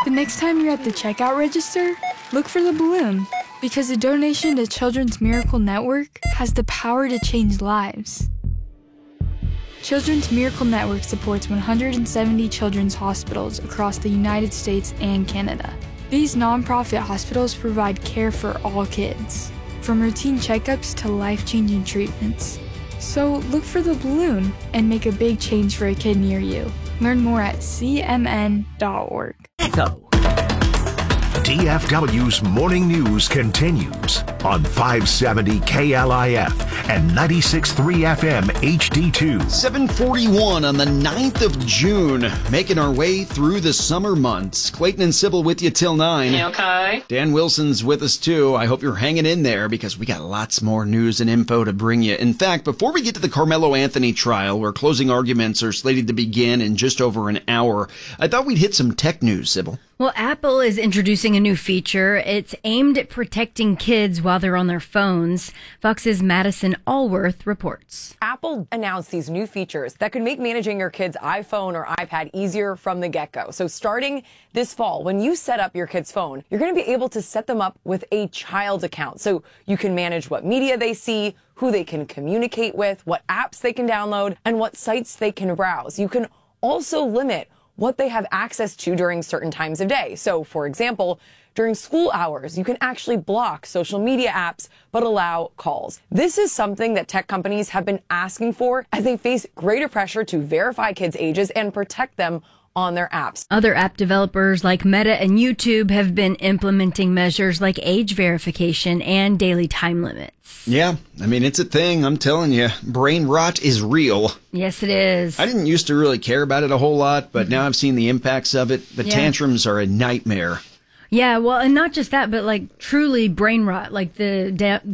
The next time you're at the checkout register, look for the balloon, because a donation to Children's Miracle Network has the power to change lives. Children's Miracle Network supports 170 children's hospitals across the United States and Canada. These nonprofit hospitals provide care for all kids, from routine checkups to life-changing treatments. So look for the balloon and make a big change for a kid near you. Learn more at cmn.org. Echo. DFW's morning news continues on 570 KLIF and 96.3 FM HD2. 7:41 on the 9th of June, making our way through the summer months. Clayton and Sybil with you till 9. You okay? Dan Wilson's with us too. I hope you're hanging in there because we got lots more news and info to bring you. In fact, before we get to the Carmelo Anthony trial, where closing arguments are slated to begin in just over an hour, I thought we'd hit some tech news, Sybil. Well, Apple is introducing a new feature. It's aimed at protecting kids while they're on their phones. Fox's Madison Allworth reports. Apple announced these new features that could make managing your kid's iPhone or iPad easier from the get-go. So starting this fall, when you set up your kid's phone, you're going to be able to set them up with a child account. So you can manage what media they see, who they can communicate with, what apps they can download, and what sites they can browse. You can also limit what they have access to during certain times of day. So, for example, during school hours, you can actually block social media apps, but allow calls. This is something that tech companies have been asking for as they face greater pressure to verify kids' ages and protect them on their apps. Other app developers like Meta and YouTube have been implementing measures like age verification and daily time limits. Yeah, I mean, it's a thing. I'm telling you, brain rot is real. Yes, it is. I didn't used to really care about it a whole lot, but now I've seen the impacts of it. The tantrums are a nightmare. Yeah, well, and not just that, but like truly brain rot, like the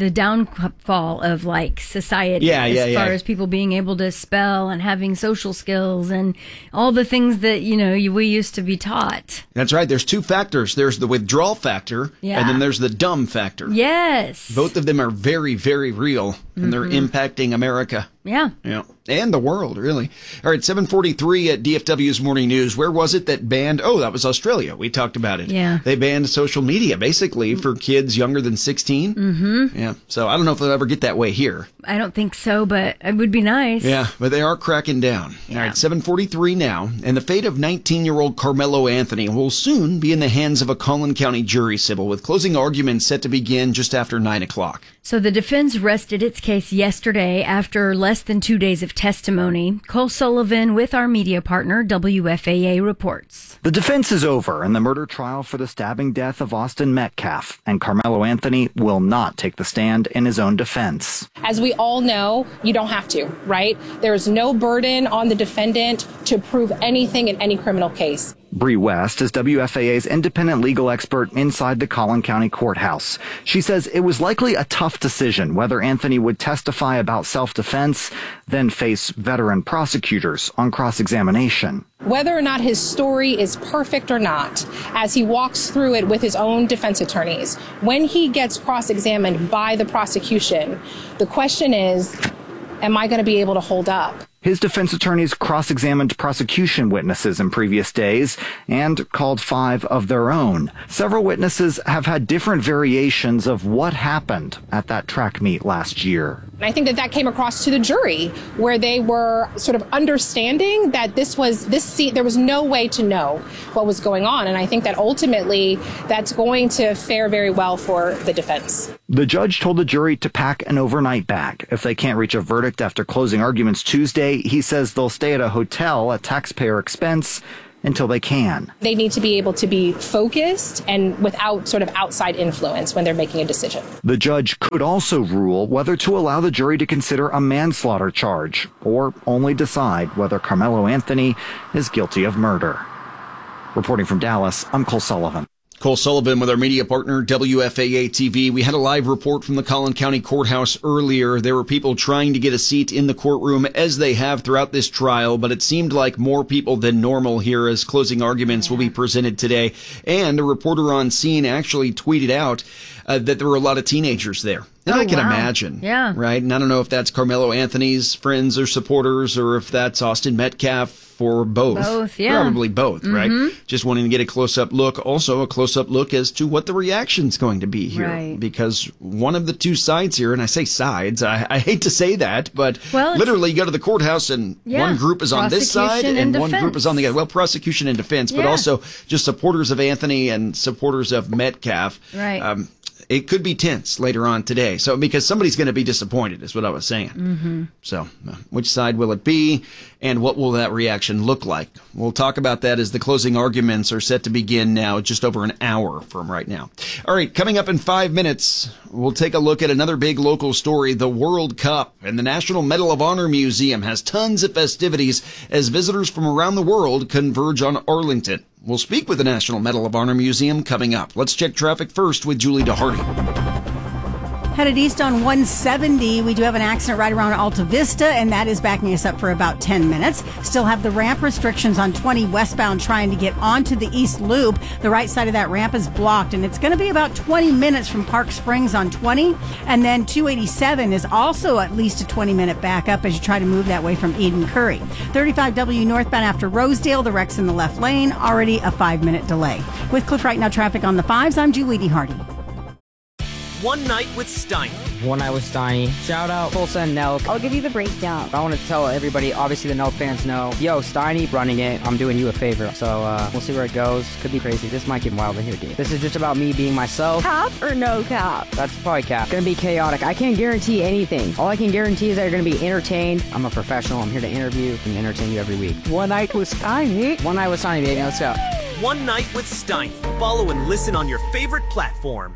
downfall of like society as far as people being able to spell and having social skills and all the things that, we used to be taught. That's right. There's two factors. There's the withdrawal factor, and then there's the dumb factor. Yes. Both of them are very, very real, and they're impacting America. Yeah. Yeah. And the world, really. All right, 7:43 at DFW's Morning News. Where was it that banned? Oh, that was Australia. We talked about it. Yeah. They banned social media, basically, for kids younger than 16. Mm-hmm. Yeah. So I don't know if they'll ever get that way here. I don't think so, but it would be nice. Yeah, but they are cracking down. Yeah. All right, 7:43 now. And the fate of 19-year-old Carmelo Anthony will soon be in the hands of a Collin County jury, Sybil, with closing arguments set to begin just after 9 o'clock. So the defense rested its case yesterday after less than 2 days of testimony. Cole Sullivan with our media partner, WFAA, reports. The defense is over in the murder trial for the stabbing death of Austin Metcalf, and Carmelo Anthony will not take the stand in his own defense. As we all know, you don't have to, right? There's no burden on the defendant to prove anything in any criminal case. Bree West is WFAA's independent legal expert inside the Collin County Courthouse. She says it was likely a tough decision whether Anthony would testify about self-defense, then face veteran prosecutors on cross-examination. Whether or not his story is perfect or not, as he walks through it with his own defense attorneys, when he gets cross-examined by the prosecution, the question is, am I going to be able to hold up? His defense attorneys cross-examined prosecution witnesses in previous days and called 5 of their own. Several witnesses have had different variations of what happened at that track meet last year. And I think that came across to the jury, where they were sort of understanding that there was no way to know what was going on. And I think that ultimately that's going to fare very well for the defense. The judge told the jury to pack an overnight bag. If they can't reach a verdict after closing arguments Tuesday, he says they'll stay at a hotel at taxpayer expense until they can. They need to be able to be focused and without sort of outside influence when they're making a decision. The judge could also rule whether to allow the jury to consider a manslaughter charge or only decide whether Carmelo Anthony is guilty of murder. Reporting from Dallas, I'm Cole Sullivan. Cole Sullivan with our media partner, WFAA TV. We had a live report from the Collin County Courthouse earlier. There were people trying to get a seat in the courtroom, as they have throughout this trial, but it seemed like more people than normal here as closing arguments will be presented today. And a reporter on scene actually tweeted out that there were a lot of teenagers there. And I can imagine. Yeah. Right? And I don't know if that's Carmelo Anthony's friends or supporters or if that's Austin Metcalf or both. Both, yeah. Probably both, right? Just wanting to get a close-up look. Also, a close-up look as to what the reaction's going to be here. Right. Because one of the two sides here, and I say sides, I hate to say that, but literally you go to the courthouse and one group is on this side and one group is on the other. Well, prosecution and defense, but also just supporters of Anthony and supporters of Metcalf. Right. It could be tense later on today. So, because somebody's going to be disappointed is what I was saying. So, which side will it be and what will that reaction look like? We'll talk about that as the closing arguments are set to begin now, just over an hour from right now. All right, coming up in 5 minutes, we'll take a look at another big local story, the World Cup. And the National Medal of Honor Museum has tons of festivities as visitors from around the world converge on Arlington. We'll speak with the National Medal of Honor Museum coming up. Let's check traffic first with Julie DeHardy. Headed east on 170, we do have an accident right around Alta Vista, and that is backing us up for about 10 minutes. Still have the ramp restrictions on 20 westbound trying to get onto the East Loop. The right side of that ramp is blocked, and it's going to be about 20 minutes from Park Springs on 20. And then 287 is also at least a 20-minute backup as you try to move that way from Eden Curry. 35W northbound after Rosedale, the wreck's in the left lane, already a 5-minute delay. With Cliff Right Now traffic on the 5s, I'm Julie DeHardy. One Night with Steiny. One Night with Steiny. Shout out Tulsa and Nelk. I'll give you the breakdown. I want to tell everybody, obviously the Nelk fans know, yo, Steiny running it, I'm doing you a favor. So we'll see where it goes. Could be crazy. This might get wild in here, dude. This is just about me being myself. Cap or no cap? That's probably cap. Gonna be chaotic. I can't guarantee anything. All I can guarantee is that you're gonna be entertained. I'm a professional. I'm here to interview and entertain you every week. One Night with Steiny. One Night with Steiny, baby. Let's go. One Night with Steiny. Follow and listen on your favorite platform.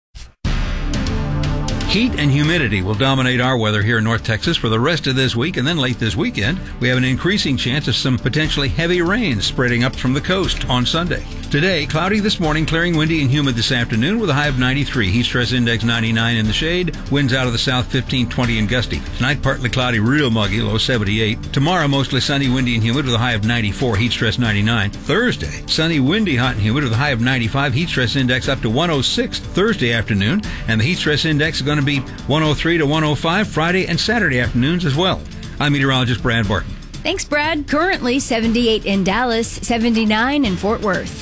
Heat and humidity will dominate our weather here in North Texas for the rest of this week, and then late this weekend, we have an increasing chance of some potentially heavy rain spreading up from the coast on Sunday. Today, cloudy this morning, clearing windy and humid this afternoon with a high of 93. Heat stress index 99 in the shade. Winds out of the south 15, 20 and gusty. Tonight, partly cloudy, real muggy, low 78. Tomorrow, mostly sunny, windy and humid with a high of 94. Heat stress 99. Thursday, sunny, windy, hot and humid with a high of 95. Heat stress index up to 106 Thursday afternoon. And the heat stress index is going to be 103 to 105 Friday and Saturday afternoons as well. I'm meteorologist Brad Barton. Thanks, Brad. Currently 78 in Dallas, 79 in Fort Worth.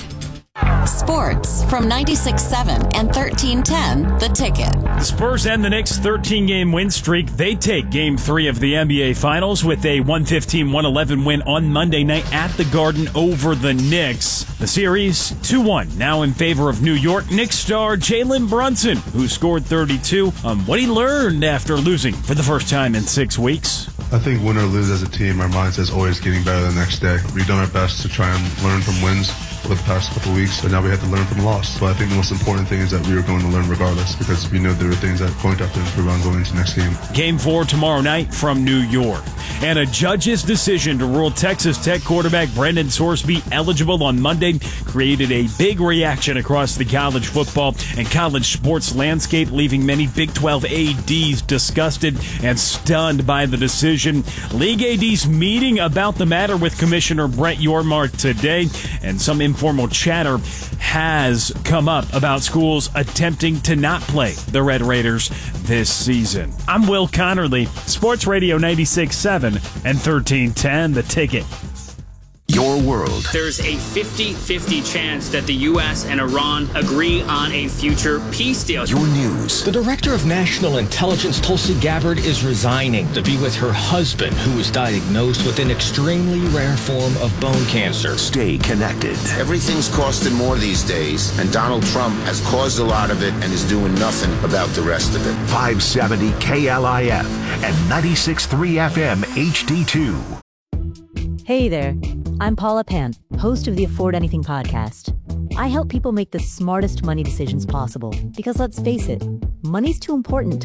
Sports from 96.7 and 1310, The Ticket. The Spurs end the Knicks' 13-game win streak. They take Game 3 of the NBA Finals with a 115-111 win on Monday night at the Garden over the Knicks. The series 2-1, now in favor of New York. Knicks star Jalen Brunson, who scored 32, on what he learned after losing for the first time in 6 weeks. I think win or lose as a team, our mindset is always getting better the next day. We've done our best to try and learn from wins for the past couple of weeks, and now we have to learn from loss. So I think the most important thing is that we are going to learn regardless, because we know there are things that point up to improve on going into next game. Game 4 tomorrow night from New York. And a judge's decision to rule Texas Tech quarterback Brendan Sorsby eligible on Monday created a big reaction across the college football and college sports landscape, leaving many Big 12 ADs disgusted and stunned by the decision. League ADs meeting about the matter with Commissioner Brett Yormark today, and some informal chatter has come up about schools attempting to not play the Red Raiders this season. I'm Will Connerly, Sports Radio 96.7 and 1310, The Ticket. Your world. There's a 50-50 chance that the U.S. and Iran agree on a future peace deal. Your news. The director of national intelligence, Tulsi Gabbard, is resigning to be with her husband, who was diagnosed with an extremely rare form of bone cancer. Stay connected. Everything's costing more these days, and Donald Trump has caused a lot of it and is doing nothing about the rest of it. 570 KLIF and 96.3 FM HD2. Hey there, I'm Paula Pant, host of the Afford Anything podcast. I help people make the smartest money decisions possible because, let's face it, money's too important to